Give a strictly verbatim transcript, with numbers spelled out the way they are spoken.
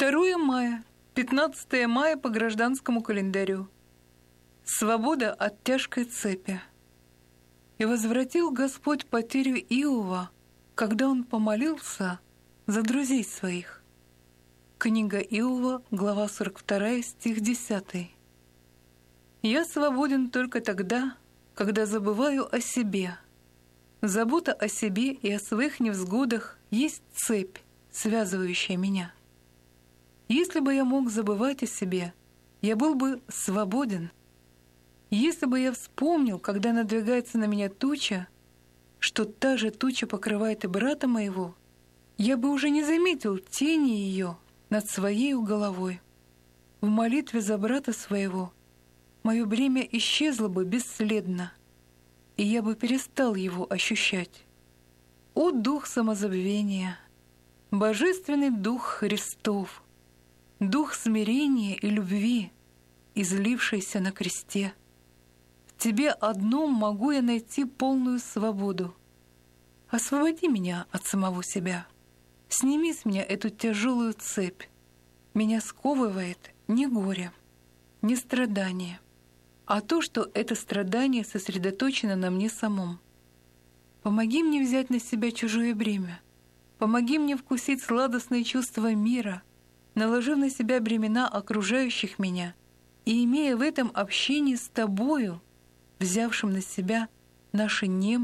второе мая, пятнадцатое мая по гражданскому календарю. Свобода от тяжкой цепи. «И возвратил Господь потерю Иова, когда он помолился за друзей своих». Книга Иова, глава сорок вторая, стих десятый. «Я свободен только тогда, когда забываю о себе. Забота о себе и о своих невзгодах есть цепь, связывающая меня. Если бы я мог забывать о себе, я был бы свободен. Если бы я вспомнил, когда надвигается на меня туча, что та же туча покрывает и брата моего, я бы уже не заметил тени ее над своей головой. В молитве за брата своего мое бремя исчезло бы бесследно, и я бы перестал его ощущать. О, дух самозабвения, божественный дух Христов, дух смирения и любви, излившийся на кресте! В тебе одном могу я найти полную свободу. Освободи меня от самого себя. Сними с меня эту тяжелую цепь. Меня сковывает не горе, не страдание, а то, что это страдание сосредоточено на мне самом. Помоги мне взять на себя чужое бремя. Помоги мне вкусить сладостные чувства мира, наложив на себя бремена окружающих меня и имея в этом общении с Тобою, взявшим на себя наши немощи,